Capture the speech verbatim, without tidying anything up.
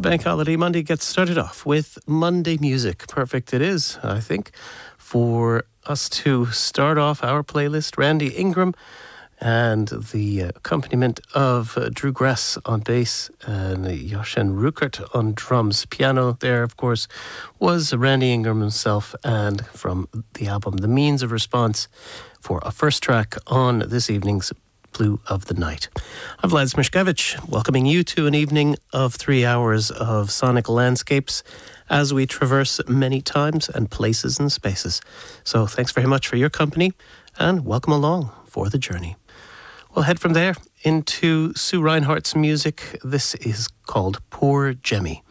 Bank Holiday Monday gets started off with Monday music. Perfect it is, I think, for us to start off our playlist. Randy Ingram and the accompaniment of uh, Drew Grass on bass and Jochen Ruckert on drums. Piano there, of course, was Randy Ingram himself, and from the album The Means of Response for a first track on this evening's Blue of the Night. I'm Vlad Smishkevich, welcoming you to an evening of three hours of sonic landscapes as we traverse many times and places and spaces. So thanks very much for your company and welcome along for the journey. We'll head from there into Sue Reinhardt's music. This is called Poor Jemmy.